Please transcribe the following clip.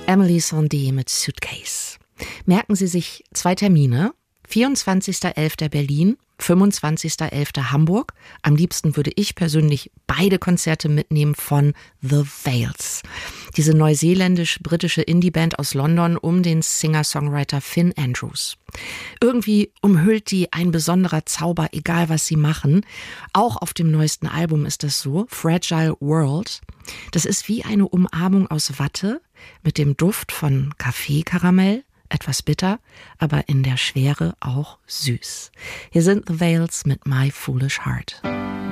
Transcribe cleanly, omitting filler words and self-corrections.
Emily Sandé mit Suitcase. Merken Sie sich 2 Termine. 24.11. Berlin, 25.11. Hamburg. Am liebsten würde ich persönlich beide Konzerte mitnehmen von The Veils. Diese neuseeländisch-britische Indie-Band aus London um den Singer-Songwriter Finn Andrews. Irgendwie umhüllt die ein besonderer Zauber, egal was sie machen. Auch auf dem neuesten Album ist das so, Fragile World. Das ist wie eine Umarmung aus Watte mit dem Duft von Kaffeekaramell. Etwas bitter, aber in der Schwere auch süß. Hier sind The Veils mit My Foolish Heart.